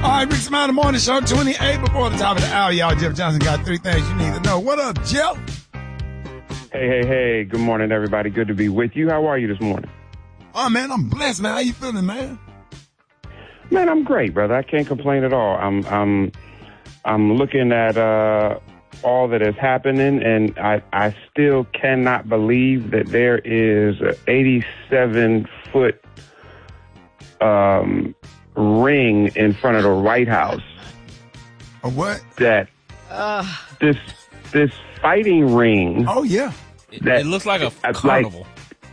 All right, Rick Smiley Morning Show, 28 before the top of the hour, y'all. Jeff Johnson got 3 things you need to know. What up, Jeff? Hey. Good morning, everybody. Good to be with you. How are you this morning? Oh, man, I'm blessed, man. How you feeling, man? Man, I'm great, brother. I can't complain at all. I'm looking at all that is happening, and I still cannot believe that there is an 87-foot ring in front of the White House. A what? That this fighting ring. Oh yeah. It looks like a carnival.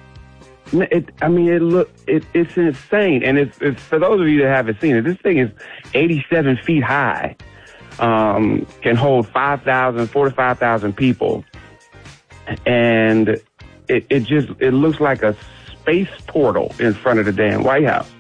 It's insane, and it's for those of you that haven't seen it. This thing is 87 feet high. Can hold 4,000 to 5,000 people, and it looks like a space portal in front of the damn White House.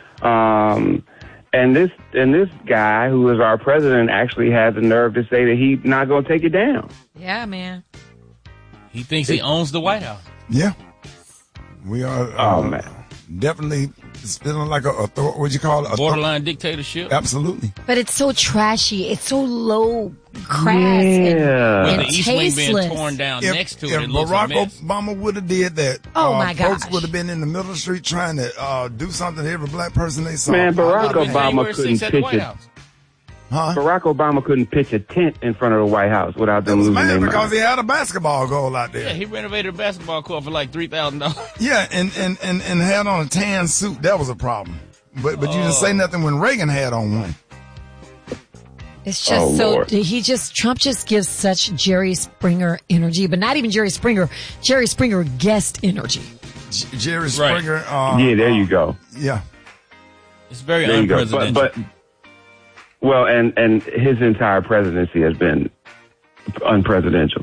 And this guy who is our president actually had the nerve to say that he's not going to take it down. Yeah, man. He thinks he owns the White House. Yeah. We are man. Definitely feeling like what you call it? Borderline dictatorship. Absolutely. But it's so trashy. It's so low, crass, When and the East Wing tasteless. being torn down next to it, If it looks Barack a mess. Obama would have did that, Oh, my folks gosh. would have been in the middle of the street trying to do something to every black person they saw. Man, Barack January Obama 6th couldn't at the pitch White it. House. Huh? Barack Obama couldn't pitch a tent in front of the White House without That them was losing their mad mind. because he had a basketball goal out Yeah, there. he renovated a basketball court for like $3,000. Yeah, and had on a tan suit. That was a problem. But you didn't say nothing when Reagan had on one. It's just Lord. Trump just gives such Jerry Springer energy, but not even Jerry Springer guest energy. Jerry Right. Springer. Yeah, there you go. Yeah. It's very There you go. unpresidential. And his entire presidency has been unpresidential.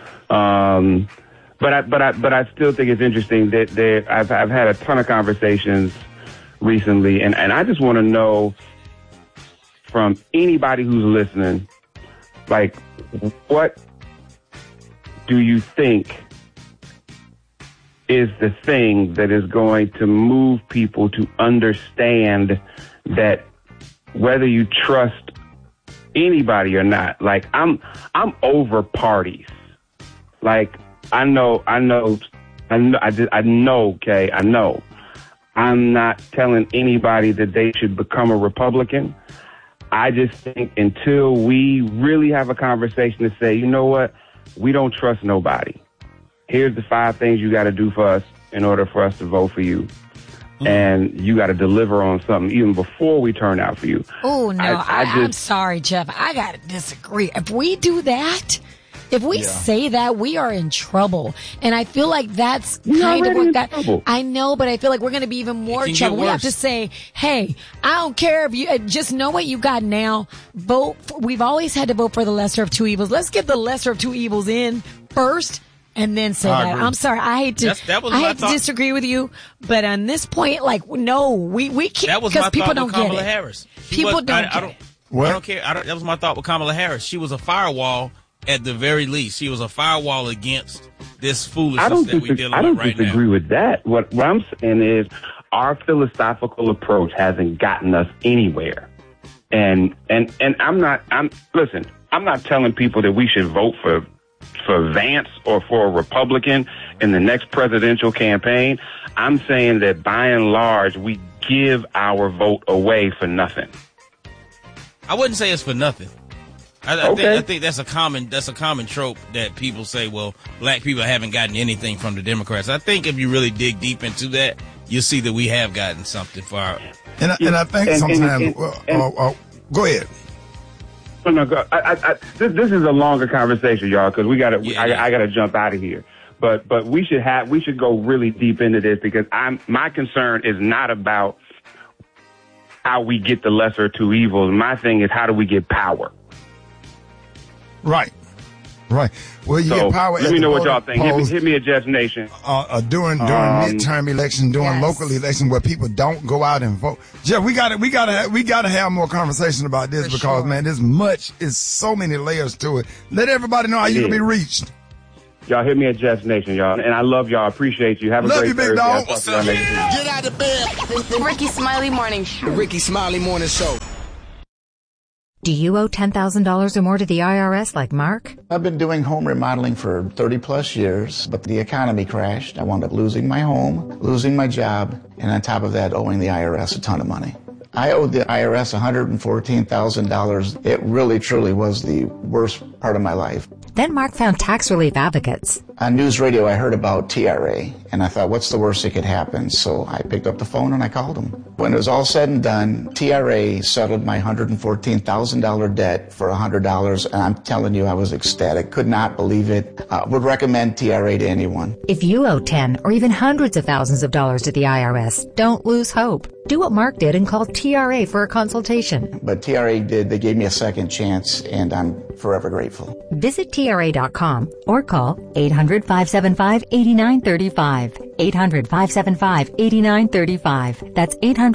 But I still think it's interesting that I've had a ton of conversations recently, and I just want to know from anybody who's listening, like, what do you think is the thing that is going to move people to understand that whether you trust anybody or not, like I'm over parties. Like I know. I'm not telling anybody that they should become a Republican. I just think until we really have a conversation to say, you know what, we don't trust nobody. Here's the 5 things you got to do for us in order for us to vote for you. And you got to deliver on something even before we turn out for you. Oh, no. I'm sorry, Jeff. I got to disagree. If we do that, if we say that, we are in trouble. And I feel like that's kind of what got... trouble. I know, but I feel like we're going to be even more in trouble. We have to say, hey, I don't care if you... Just know what you got now. Vote. We've always had to vote for the lesser of 2 evils. Let's get the lesser of 2 evils in first. And then say that. I'm sorry. I hate to disagree with you, but on this point, like, no, we can't. That was my people thought don't with get Kamala it. Harris. People don't get it. What? I don't care. That was my thought with Kamala Harris. She was a firewall at the very least. She was a firewall against this foolishness that we're dealing with right now. I don't disagree with that. What I'm saying is our philosophical approach hasn't gotten us anywhere. And listen, I'm not telling people that we should vote for Vance or for a Republican in the next presidential campaign. I'm saying that by and large, we give our vote away for nothing. I wouldn't say it's for nothing. I think that's a common trope that people say, well, black people haven't gotten anything from the Democrats. I think if you really dig deep into that, you'll see that we have gotten something for our... And I think sometimes... go ahead. No, go. This is a longer conversation, y'all, because I gotta jump out of here. But we should go really deep into this because my concern is not about how we get the lesser of 2 evils. My thing is how do we get power? Right. Well, you get power. Let me know what y'all think. Hit me at Jeff Nation. During midterm election, during local election, where people don't go out and vote. Jeff, we gotta have more conversation about this because man, there's so many layers to it. Let everybody know how you can be reached. Y'all hit me at Jeff Nation, y'all, and I love y'all. I appreciate you. Have a great you, big Thursday. dog. What's up? Get out of bed. The Ricky Smiley Morning Show. The Ricky Smiley Morning Show. Do you owe $10,000 or more to the IRS like Mark? I've been doing home remodeling for 30 plus years, but the economy crashed. I wound up losing my home, losing my job, and on top of that, owing the IRS a ton of money. I owed the IRS $114,000. It really, truly was the worst part of my life. Then Mark found tax relief advocates. On news radio, I heard about TRA, and I thought, what's the worst that could happen? So I picked up the phone and I called them. When it was all said and done, TRA settled my $114,000 debt for $100, and I'm telling you, I was ecstatic. Could not believe it. Would recommend TRA to anyone. If you owe 10 or even hundreds of thousands of dollars to the IRS, don't lose hope. Do what Mark did and call TRA for a consultation. But TRA did. They gave me a second chance, and I'm forever grateful. Visit TRA.com or call 800-575-8935. 800-575-8935. That's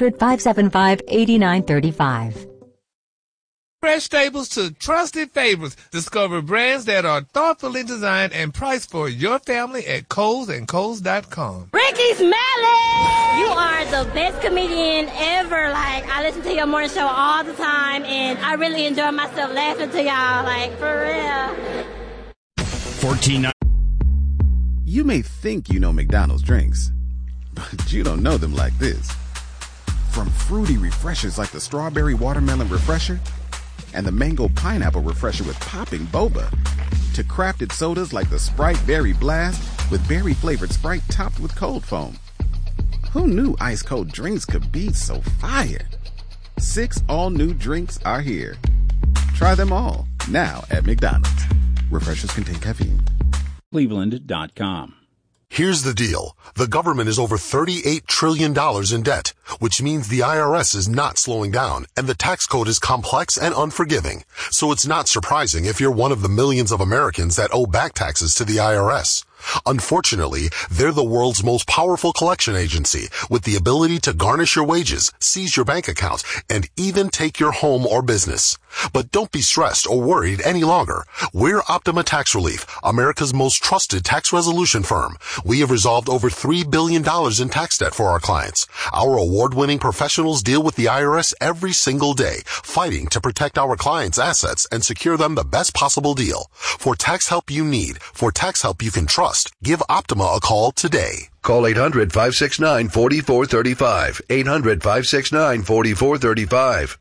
800-575-8935. Fresh staples to trusted favorites. Discover brands that are thoughtfully designed and priced for your family at Cole'sandColes.com. Ricky Smiley! You are the best comedian ever. I listen to your morning show all the time, and I really enjoy myself laughing to y'all. For real. 14. You may think you know McDonald's drinks, but you don't know them like this. From fruity refreshers like the Strawberry Watermelon Refresher and the Mango Pineapple Refresher with popping boba, to crafted sodas like the Sprite Berry Blast with berry-flavored Sprite topped with cold foam. Who knew ice-cold drinks could be so fire? 6 all-new drinks are here. Try them all, now at McDonald's. Refreshers contain caffeine. Cleveland.com. Here's the deal. The government is over $38 trillion in debt, which means the IRS is not slowing down, and the tax code is complex and unforgiving. So it's not surprising if you're one of the millions of Americans that owe back taxes to the IRS. Unfortunately, they're the world's most powerful collection agency with the ability to garnish your wages, seize your bank account, and even take your home or business. But don't be stressed or worried any longer. We're Optima Tax Relief, America's most trusted tax resolution firm. We have resolved over $3 billion in tax debt for our clients. Our award-winning professionals deal with the IRS every single day, fighting to protect our clients' assets and secure them the best possible deal. For tax help you need, for tax help you can trust, give Optima a call today. Call 800-569-4435. 800-569-4435.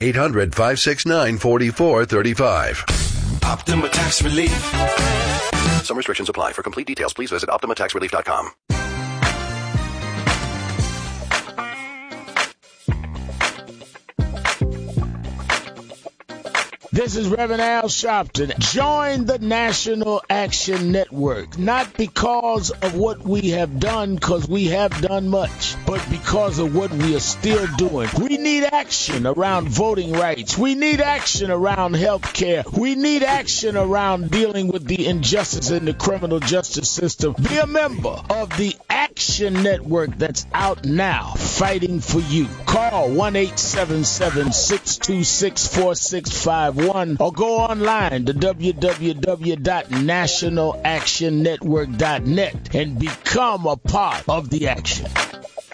800-569-4435. Optima Tax Relief. Some restrictions apply. For complete details, please visit OptimaTaxRelief.com. This is Reverend Al Sharpton. Join the National Action Network, not because of what we have done, because we have done much, but because of what we are still doing. We need action around voting rights. We need action around health care. We need action around dealing with the injustice in the criminal justice system. Be a member of the Action Network that's out now, fighting for you. Call 1-877-626-4651. Or go online to www.nationalactionnetwork.net and become a part of the action.